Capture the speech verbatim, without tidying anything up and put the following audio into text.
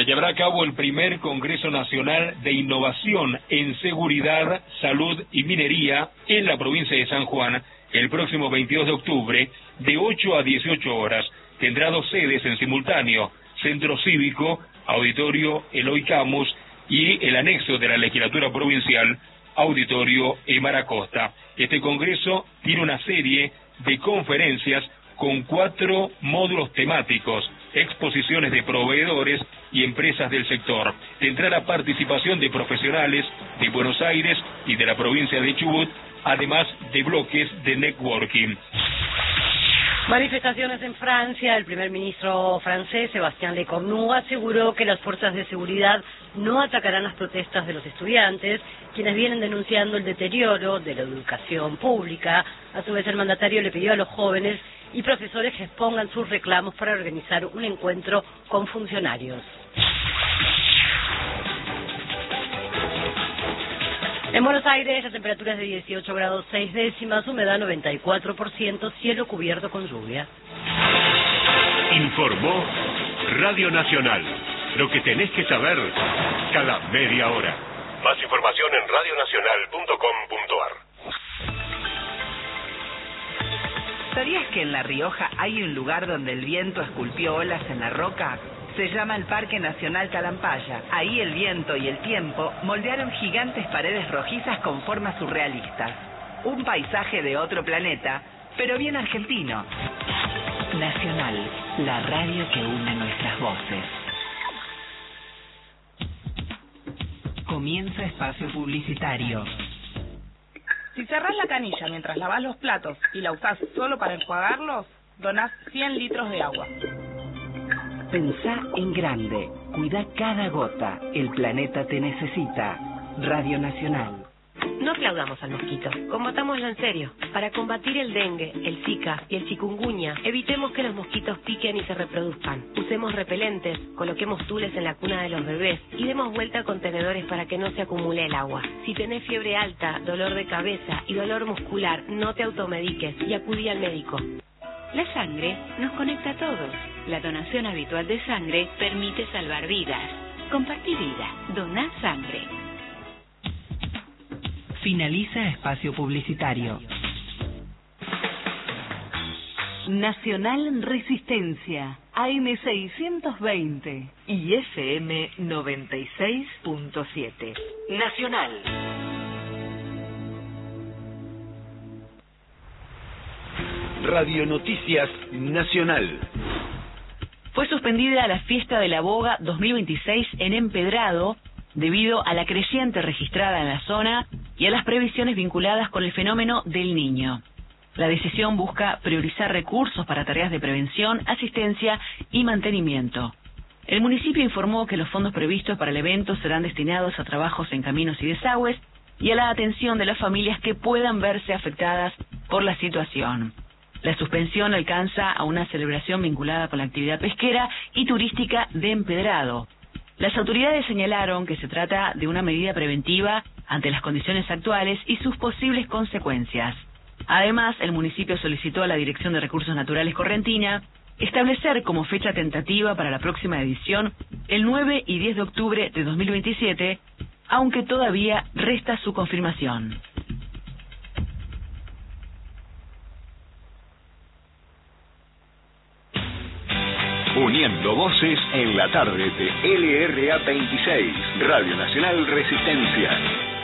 llevará a cabo el primer Congreso Nacional de Innovación en Seguridad, Salud y Minería en la provincia de San Juan el próximo veintidós de octubre de ocho a dieciocho horas. Tendrá dos sedes en simultáneo: Centro Cívico, Auditorio Eloy Camus, y el anexo de la Legislatura Provincial, Auditorio Emar Acosta. Este congreso tiene una serie de conferencias con cuatro módulos temáticos, exposiciones de proveedores y empresas del sector. Tendrá la participación de profesionales de Buenos Aires y de la provincia de Chubut, además de bloques de networking. Manifestaciones en Francia. El primer ministro francés, Sébastien Lecornu, aseguró que las fuerzas de seguridad no atacarán las protestas de los estudiantes, quienes vienen denunciando el deterioro de la educación pública. A su vez, el mandatario le pidió a los jóvenes y profesores que expongan sus reclamos para organizar un encuentro con funcionarios. En Buenos Aires, la temperatura es de dieciocho grados seis décimas, humedad noventa y cuatro por ciento, cielo cubierto con lluvia. Informó Radio Nacional. Lo que tenés que saber cada media hora. Más información en radio nacional punto com punto ar. ¿Sabías que en La Rioja hay un lugar donde el viento esculpió olas en la roca? Se llama el Parque Nacional Talampaya. Ahí el viento y el tiempo moldearon gigantes paredes rojizas con formas surrealistas. Un paisaje de otro planeta, pero bien argentino. Nacional, la radio que une nuestras voces. Comienza espacio publicitario. Si cerrás la canilla mientras lavas los platos y la usás solo para enjuagarlos, donás cien litros de agua. Pensá en grande. Cuida cada gota. El planeta te necesita. Radio Nacional. No aplaudamos al mosquito, combatámoslo en serio. Para combatir el dengue, el zika y el chikungunya, evitemos que los mosquitos piquen y se reproduzcan. Usemos repelentes, coloquemos tules en la cuna de los bebés y demos vuelta a contenedores para que no se acumule el agua. Si tenés fiebre alta, dolor de cabeza y dolor muscular, no te automediques y acudí al médico. La sangre nos conecta a todos. La donación habitual de sangre permite salvar vidas. Compartí vida. Doná sangre. Finaliza espacio publicitario. Nacional Resistencia, A M seiscientos veinte y F M noventa y seis punto siete. Nacional. Radio Noticias Nacional. Fue suspendida la fiesta de la boga dos mil veintiséis en Empedrado debido a la creciente registrada en la zona y a las previsiones vinculadas con el fenómeno del Niño. La decisión busca priorizar recursos para tareas de prevención, asistencia y mantenimiento. El municipio informó que los fondos previstos para el evento serán destinados a trabajos en caminos y desagües y a la atención de las familias que puedan verse afectadas por la situación. La suspensión alcanza a una celebración vinculada con la actividad pesquera y turística de Empedrado. Las autoridades señalaron que se trata de una medida preventiva ante las condiciones actuales y sus posibles consecuencias. Además, el municipio solicitó a la Dirección de Recursos Naturales Correntina establecer como fecha tentativa para la próxima edición el nueve y diez de octubre de dos mil veintisiete, aunque todavía resta su confirmación. Uniendo voces en la tarde de L R A veintiséis, Radio Nacional Resistencia.